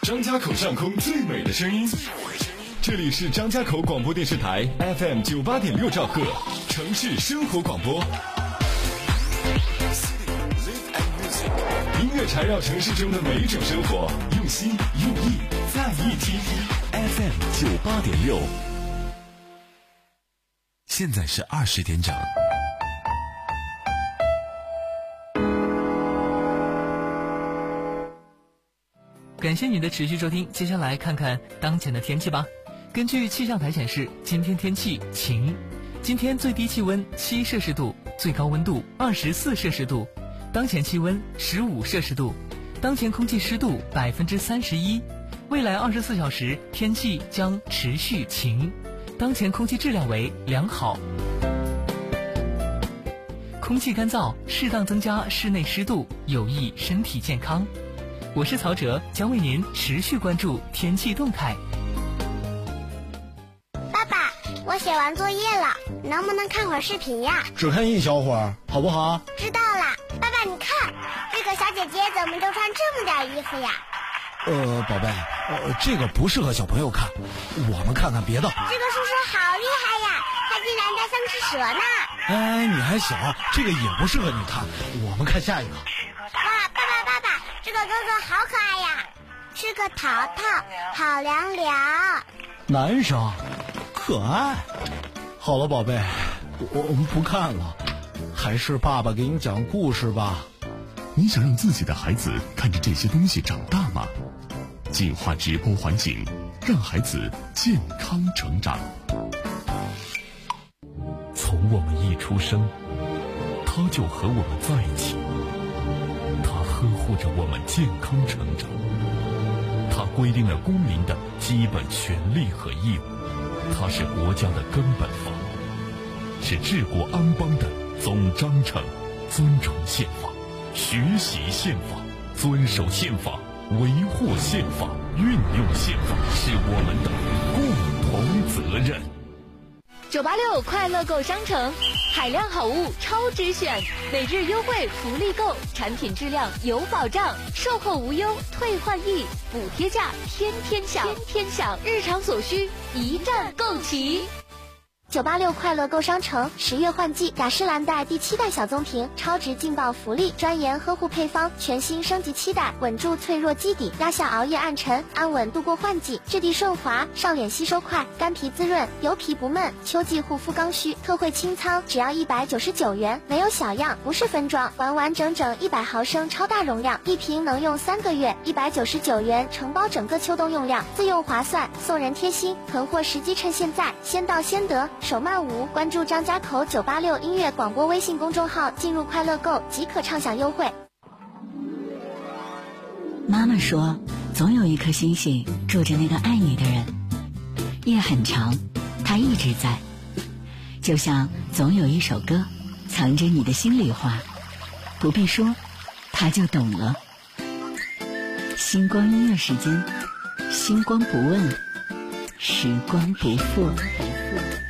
张家口上空最美的声音，这里是张家口广播电视台 FM 98.6兆赫城市生活广播。音乐缠绕城市中的每一种生活，用心用意在一听。FM 98.6，现在是20点整。 感谢你的持续收听，接下来看看当前的天气吧。根据气象台显示，今天天气晴，今天最低气温7摄氏度，最高温度24摄氏度，当前气温15摄氏度，当前空气湿度31%，未来24小时天气将持续晴，当前空气质量为良好，空气干燥，适当增加室内湿度，有益身体健康。我是曹哲，将为您持续关注天气动态。 爸爸，我写完作业了，能不能看会儿视频呀？ 只看一小会儿，好不好？ 知道了。爸爸，你看，这个小姐姐怎么就穿这么点衣服呀？ 宝贝，这个不适合小朋友看，我们看看别的。 这个叔叔好厉害呀，他竟然在像只蛇呢。 哎，你还小，这个也不适合你看，我们看下一个。 爸，这个哥哥好可爱呀，是个淘淘，好凉凉。 男生，可爱。好了，宝贝，我们不看了，还是爸爸给你讲故事吧。 你想让自己的孩子看着这些东西长大吗？净化直播环境，让孩子健康成长。从我们一出生，他就和我们在一起，他呵护着我们健康成长，他规定了公民的基本权利和义务，他是国家的根本法，是治国安邦的总章程。尊重宪法，学习宪法，遵守宪法，维护宪法，运用宪法，是我们的共同责任。 986快乐购商城，海量好物超值选，每日优惠福利购，产品质量有保障，售后无忧，退换易，补贴价天天享，日常所需一站购齐。 986快乐购商城10月换季雅诗兰黛第7代小棕瓶超值劲爆福利，专研呵护配方，全新升级7代，稳住脆弱基底，压下熬夜暗沉，安稳度过换季，质地顺滑，上脸吸收快，干皮滋润，油皮不闷，秋季护肤刚需，特惠清仓，只要199元，没有小样，不是分装，完完整整100毫升超大容量，一瓶能用3个月，199元承包整个秋冬用量，自用划算，送人贴心，囤货时机趁现在，先到先得，手慢无。关注张家口986音乐广播微信公众号，进入快乐购即可畅享优惠。 妈妈说，总有一颗星星住着那个爱你的人，夜很长，他一直在，就像总有一首歌藏着你的心里话，不必说他就懂了。星光音乐时间，星光不问，时光不负。